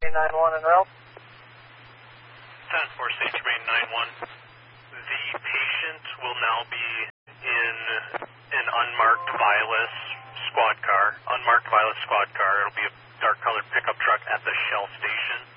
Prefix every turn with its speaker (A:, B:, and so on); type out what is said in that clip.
A: 91 and Ralph.
B: 10-4 Sage Main 9-1. The patient will now be in an unmarked Vilas squad car. Unmarked Vilas squad car. It'll be a dark-colored pickup truck at the Shell station.